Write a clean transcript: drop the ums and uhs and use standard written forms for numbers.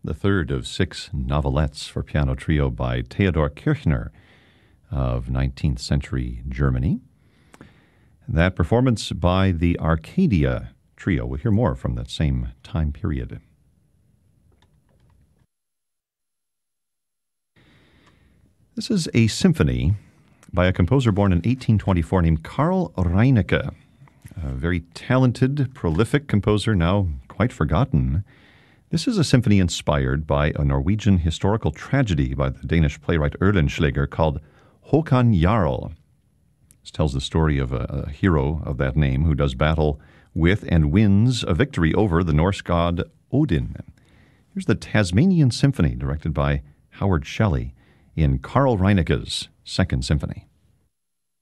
the third of 6 novelettes for piano trio by Theodor Kirchner of 19th century Germany. That performance by the Arcadia Trio. We'll hear more from that same time period. This is a symphony by a composer born in 1824 named Carl Reinecke, a very talented, prolific composer now quite forgotten. This is a symphony inspired by a Norwegian historical tragedy by the Danish playwright Oehlenschläger called Håkon Jarl. This tells the story of a hero of that name who does battle with and wins a victory over the Norse god Odin. Here's the Tasmanian Symphony, directed by Howard Shelley, in Carl Reinecke's Second Symphony.